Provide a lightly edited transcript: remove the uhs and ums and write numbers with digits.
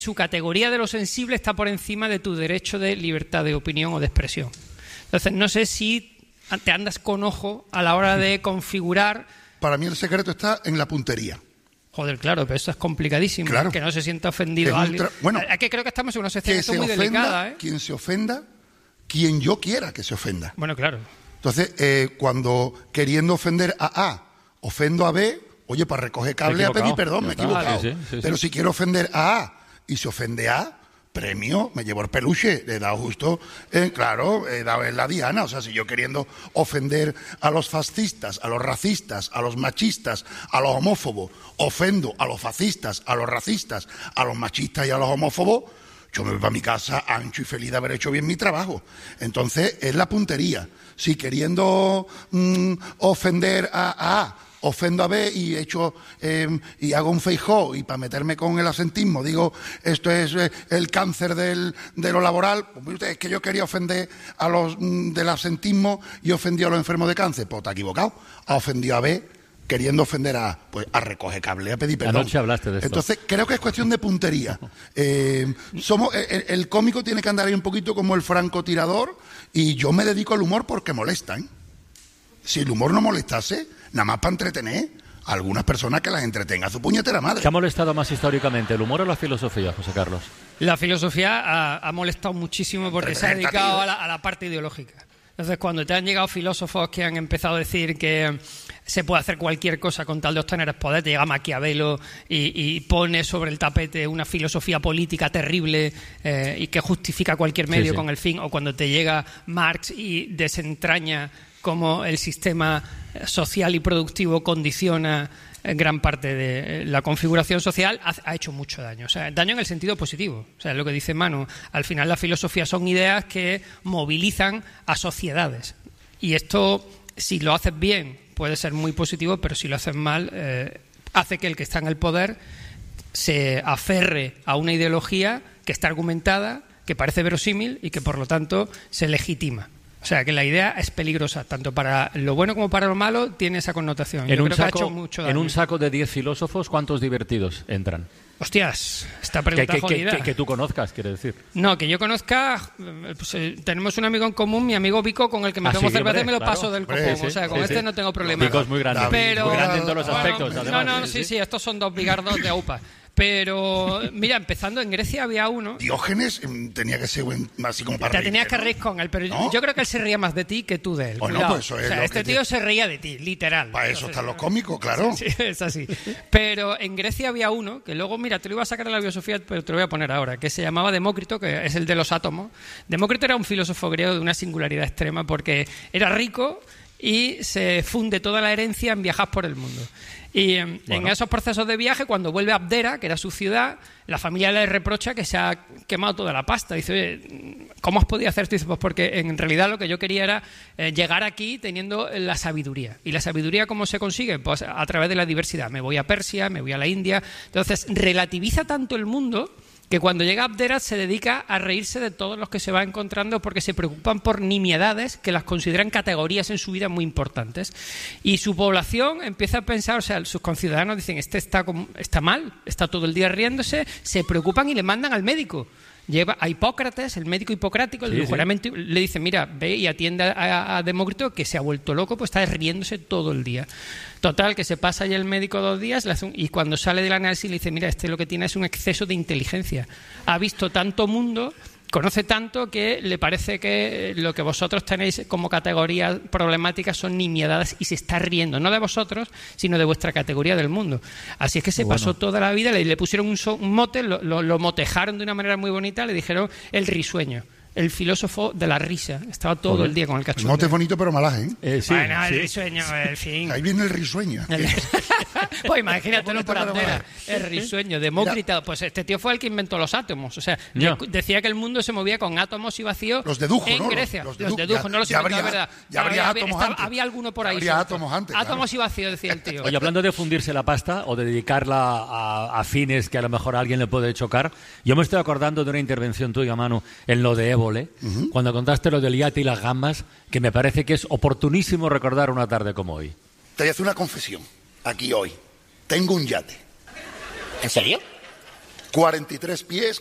su categoría de lo sensible está por encima de tu derecho de libertad de opinión o de expresión. Entonces, no sé si te andas con ojo a la hora de configurar... Para mí el secreto está en la puntería. Joder, claro, pero eso es complicadísimo. Claro. Que no se sienta ofendido alguien. Bueno, es que creo que estamos en una situación muy delicada, ¿eh? Quien se ofenda, quien yo quiera que se ofenda. Bueno, claro. Entonces, cuando queriendo ofender a A, ofendo a B, oye, para recoger cable a pedir perdón, me he equivocado. Sí. Pero si quiero ofender a A y se ofende a A, premio, me llevo el peluche, le he dado justo, claro, he dado en la diana. O sea, si yo queriendo ofender a los fascistas, a los racistas, a los machistas, a los homófobos, ofendo a los fascistas, a los racistas, a los machistas y a los homófobos, yo me voy para mi casa ancho y feliz de haber hecho bien mi trabajo. Entonces, es la puntería. Si queriendo ofender a A, ofendo a B y y hago un Feijóo y para meterme con el asentismo digo esto es el cáncer de lo laboral, pues es que yo quería ofender a los del asentismo y ofendí a los enfermos de cáncer. Pues te has equivocado, ha ofendido a B queriendo ofender a recoger cable, a pedir perdón. Anoche hablaste de esto. Entonces creo que es cuestión de puntería. El cómico tiene que andar ahí un poquito como el francotirador, y yo me dedico al humor porque molestan. Si el humor no molestase, nada más para entretener a algunas personas, que las entretenga a su puñetera madre. ¿Qué ha molestado más históricamente, el humor o la filosofía, José Carlos? La filosofía ha molestado muchísimo porque se ha dedicado a la parte ideológica. Entonces, cuando te han llegado filósofos que han empezado a decir que se puede hacer cualquier cosa con tal de obtener poder, te llega Maquiavelo y pone sobre el tapete una filosofía política terrible y que justifica cualquier medio con el fin, o cuando te llega Marx y desentraña cómo el sistema social y productivo condiciona gran parte de la configuración social, ha hecho mucho daño. O sea, daño en el sentido positivo. O sea, lo que dice Manu, al final la filosofía son ideas que movilizan a sociedades. Y esto, si lo haces bien, puede ser muy positivo, pero si lo haces mal, hace que el que está en el poder se aferre a una ideología que está argumentada, que parece verosímil y que, por lo tanto, se legitima. O sea, que la idea es peligrosa, tanto para lo bueno como para lo malo, tiene esa connotación. Yo creo que ha hecho mucho daño. En un saco de 10 filósofos, ¿cuántos divertidos entran? Hostias, esta pregunta jodida. Que tú conozcas, quiere decir. No, que yo conozca, pues, tenemos un amigo en común, mi amigo Vico, con el que me tomo cerveza y me lo paso del copón. O sea, con este no tengo problema. Vico es muy grande, pero, muy grande en todos los aspectos. Además, sí, estos son dos bigardos de AUPA. Pero, mira, empezando, en Grecia había uno... Diógenes tenía que ser así como para te tenías que reír con él, pero ¿no? Yo creo que él se reía más de ti que tú de él. Bueno, pues eso es, o sea, este tío se reía de ti, literal. Para eso están los cómicos, claro. Sí, es así. Pero en Grecia había uno, que luego, mira, te lo iba a sacar de la filosofía, pero te lo voy a poner ahora, que se llamaba Demócrito, que es el de los átomos. Demócrito era un filósofo griego de una singularidad extrema, porque era rico y se funde toda la herencia en viajar por el mundo. Y en esos procesos de viaje, cuando vuelve a Abdera, que era su ciudad, la familia le reprocha que se ha quemado toda la pasta. Dice, oye, ¿cómo has podido hacer esto? Dice, pues porque en realidad lo que yo quería era llegar aquí teniendo la sabiduría. ¿Y la sabiduría cómo se consigue? Pues a través de la diversidad. Me voy a Persia, me voy a la India. Entonces, relativiza tanto el mundo que cuando llega a Abdera se dedica a reírse de todos los que se va encontrando, porque se preocupan por nimiedades que las consideran categorías en su vida muy importantes. Y su población empieza a pensar, o sea, sus conciudadanos dicen, este está mal, está todo el día riéndose, se preocupan y le mandan al médico. Lleva a Hipócrates, el médico hipocrático, el juramento, le dice, mira, ve y atiende a Demócrito, que se ha vuelto loco, pues está riéndose todo el día. Total, que se pasa ya el médico 2 días y cuando sale del análisis le dice, mira, lo que tiene es un exceso de inteligencia. Ha visto tanto mundo, conoce tanto, que le parece que lo que vosotros tenéis como categoría problemática son nimiedades y se está riendo, no de vosotros, sino de vuestra categoría del mundo. Así es que se pasó toda la vida, le pusieron un mote, lo motejaron de una manera muy bonita, le dijeron el risueño. El filósofo de la risa. Estaba todo el día con el cachondeo. El mote es bonito, pero malaje, sí, bueno, el risueño, en fin. Ahí viene el risueño. Pues imagínatelo por Abdera. El risueño, Demócrito. Pues este tío fue el que inventó los átomos. O sea, decía que el mundo se movía con átomos y vacíos. Los dedujo, en ¿no? Grecia. Los dedujo, no los inventó, de verdad. Ya habría átomos antes. Había alguno por ahí. Habría átomos antes. Átomos y vacíos, decía el tío. Oye, hablando de fundirse la pasta o de dedicarla a fines que a lo mejor a alguien le puede chocar, yo me estoy acordando de una intervención tuya, Manu, en lo de Évole, cuando contaste lo del yate y las gambas, que me parece que es oportunísimo recordar una tarde como hoy. Te voy a hacer una confesión, aquí hoy. Tengo un yate. ¿En serio? 43 pies,